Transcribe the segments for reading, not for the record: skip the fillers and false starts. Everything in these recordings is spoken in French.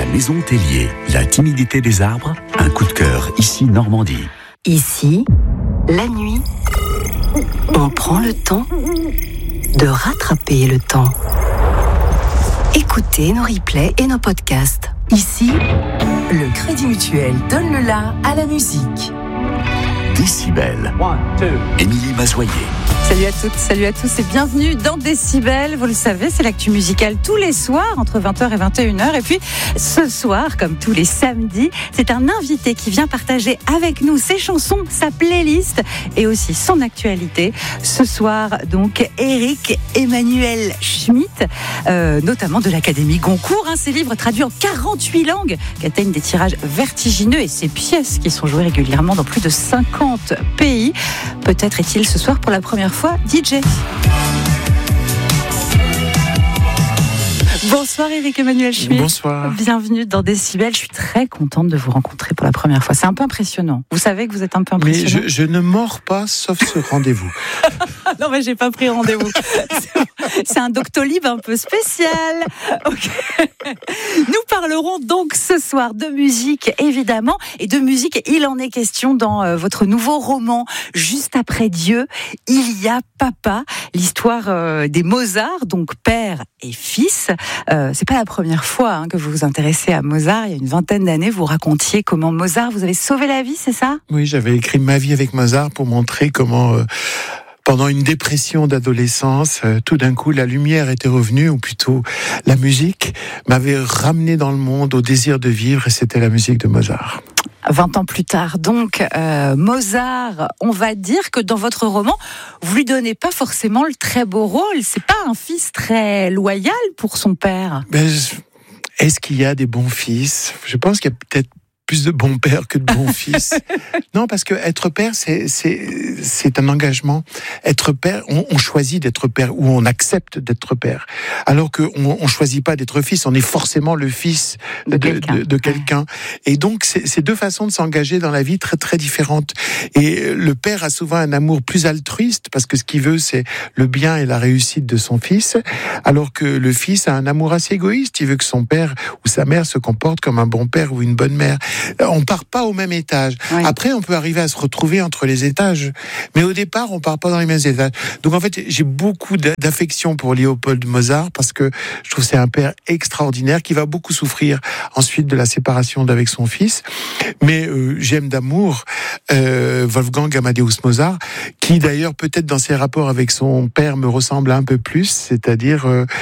Maison Tellier, la timidité des arbres, un coup de cœur, ici Normandie. Ici, la nuit, on prend le temps de rattraper le temps. Écoutez nos replays et nos podcasts. Ici, le Crédit Mutuel donne le la à la musique. Décibel. Émilie Mazoyer. Salut à toutes, salut à tous et bienvenue dans Décibel. Vous le savez, c'est l'actu musicale tous les soirs entre 20h et 21h. Et puis ce soir, comme tous les samedis, c'est un invité qui vient partager avec nous ses chansons, sa playlist et aussi son actualité. Ce soir, donc, Éric Emmanuel Schmitt, notamment de l'Académie Goncourt. Ses livres traduits en 48 langues qui atteignent des tirages vertigineux et ses pièces qui sont jouées régulièrement dans plus de 50 pays. Peut-être est-il ce soir pour la première fois DJ. Bonsoir Éric Emmanuel Schmitt. Bonsoir. Bienvenue dans Décibel. Je suis très contente de vous rencontrer pour la première fois. C'est un peu impressionnant. Vous savez que vous êtes un peu impressionnant. Mais je ne mords pas sauf ce rendez-vous. Non mais j'ai pas pris rendez-vous. C'est un Doctolib un peu spécial. Okay. Nous parlerons donc ce soir de musique évidemment, et de musique il en est question dans votre nouveau roman Juste après Dieu, il y a papa, l'histoire des Mozart, donc père et fils. C'est pas la première fois que vous vous intéressez à Mozart. Il y a une vingtaine d'années, vous racontiez comment Mozart vous avez sauvé la vie, c'est ça ? Oui, j'avais écrit ma vie avec Mozart pour montrer comment pendant une dépression d'adolescence, tout d'un coup, la lumière était revenue, ou plutôt la musique m'avait ramené dans le monde au désir de vivre, et c'était la musique de Mozart. 20 ans plus tard, donc, Mozart, on va dire que dans votre roman, vous lui donnez pas forcément le très beau rôle. C'est pas un fils très loyal pour son père. Mais est-ce qu'il y a des bons fils ? Je pense qu'il y a peut-être plus de bons pères que de bons fils. Non, parce que être père, c'est un engagement. Être père, on choisit d'être père, ou on accepte d'être père. Alors qu'on choisit pas d'être fils, on est forcément le fils de quelqu'un. Et donc, c'est deux façons de s'engager dans la vie très, très différentes. Et le père a souvent un amour plus altruiste, parce que ce qu'il veut, c'est le bien et la réussite de son fils, alors que le fils a un amour assez égoïste. Il veut que son père ou sa mère se comporte comme un bon père ou une bonne mère. On part pas au même étage. Oui. Après, on peut arriver à se retrouver entre les étages. Mais au départ, on part pas dans les mêmes étages. Donc en fait, j'ai beaucoup d'affection pour Léopold Mozart, parce que je trouve que c'est un père extraordinaire qui va beaucoup souffrir ensuite de la séparation d'avec son fils. Mais j'aime d'amour Wolfgang Amadeus Mozart, qui d'ailleurs peut-être dans ses rapports avec son père me ressemble un peu plus, c'est-à-dire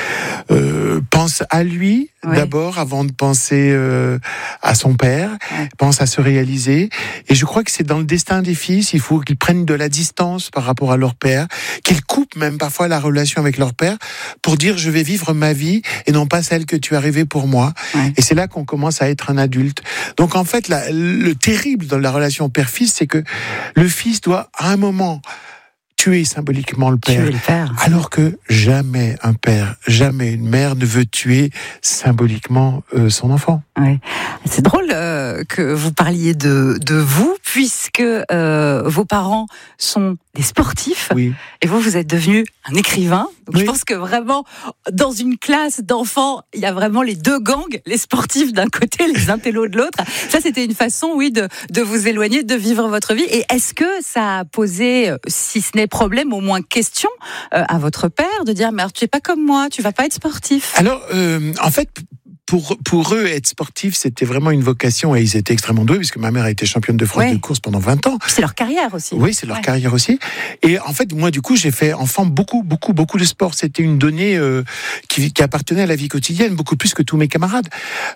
pense à lui d'abord avant de penser à son père, pense à se réaliser. Et je crois que c'est dans le destin des fils, il faut qu'ils prennent de la distance par rapport à leur père, qu'ils coupent même parfois la relation avec leur père pour dire je vais vivre ma vie et non pas celle que tu as rêvée pour moi. Et c'est là qu'on commence à être un adulte. Donc en fait, le terrible dans la relation père-fils, c'est que le fils doit à un moment tuer symboliquement le père. Alors que jamais un père, jamais une mère ne veut tuer symboliquement son enfant. Ouais. C'est drôle que vous parliez de vous, puisque vos parents sont des sportifs, et vous êtes devenu un écrivain. Donc je pense que vraiment, dans une classe d'enfants, il y a vraiment les deux gangs, les sportifs d'un côté, les intellos de l'autre. Ça, c'était une façon, de vous éloigner, de vivre votre vie. Et est-ce que ça a posé, si ce n'est problème, au moins question à votre père, de dire, mais alors, tu n'es pas comme moi, tu vas pas être sportif? Alors, en fait, pour eux, être sportif, c'était vraiment une vocation, et ils étaient extrêmement doués, puisque ma mère a été championne de France de course pendant 20 ans. C'est leur carrière aussi. Oui, c'est leur carrière aussi. Et en fait, moi, du coup, j'ai fait enfant beaucoup de sport. C'était une donnée qui appartenait à la vie quotidienne, beaucoup plus que tous mes camarades.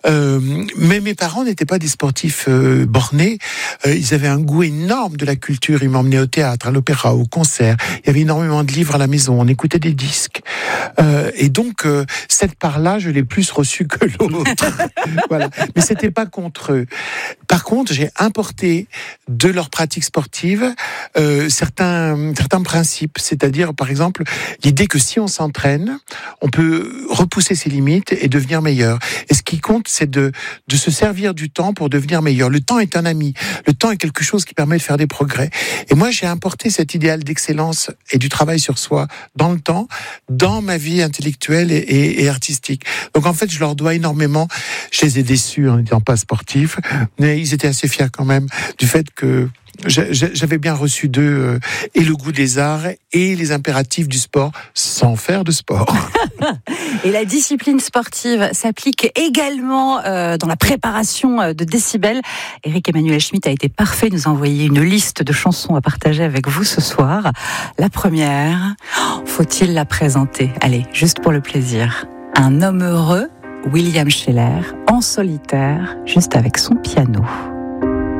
Mais mes parents n'étaient pas des sportifs bornés. Ils avaient un goût énorme de la culture. Ils m'emmenaient au théâtre, à l'opéra, au concert. Il y avait énormément de livres à la maison. On écoutait des disques. Et donc, cette part-là, je l'ai plus reçue que l'autre. Voilà. Mais c'était pas contre eux. Par contre, j'ai importé de leur pratique sportive certains principes, c'est-à-dire par exemple l'idée que si on s'entraîne, on peut repousser ses limites et devenir meilleur. Et ce qui compte, c'est de se servir du temps pour devenir meilleur. Le temps est un ami. Le temps est quelque chose qui permet de faire des progrès. Et moi, j'ai importé cet idéal d'excellence et du travail sur soi dans le temps, dans ma vie intellectuelle et artistique. Donc en fait, je leur dois énormément énormément. Je les ai déçus en n'étant pas sportif, mais ils étaient assez fiers quand même du fait que j'avais bien reçu d'eux et le goût des arts et les impératifs du sport sans faire de sport. Et la discipline sportive s'applique également dans la préparation de Décibel. Éric Emmanuel Schmitt a été parfait, il nous a envoyé une liste de chansons à partager avec vous ce soir. La première, faut-il la présenter? Allez, juste pour le plaisir. Un homme heureux, William Scheller, en solitaire, juste avec son piano.